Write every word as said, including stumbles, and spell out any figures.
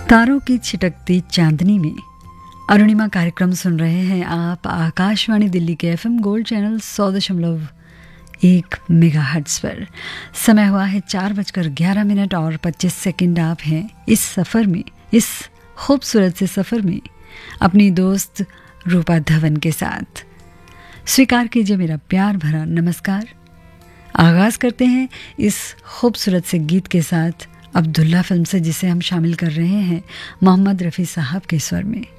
तारों की छिटकती चांदनी में अरुणिमा कार्यक्रम सुन रहे हैं आप आकाशवाणी दिल्ली के एफएम गोल्ड चैनल सौ दशमलव एक मेगा हर्ट्ज पर। समय हुआ है चार बजकर ग्यारह मिनट और पच्चीस सेकंड। आप हैं इस सफ़र में, इस खूबसूरत से सफ़र में अपनी दोस्त रूपा धवन के साथ। स्वीकार कीजिए मेरा प्यार भरा नमस्कार। आगाज़ करते हैं इस खूबसूरत से गीत के साथ अब्दुल्ला फिल्म से, जिसे हम शामिल कर रहे हैं मोहम्मद रफ़ी साहब के स्वर में।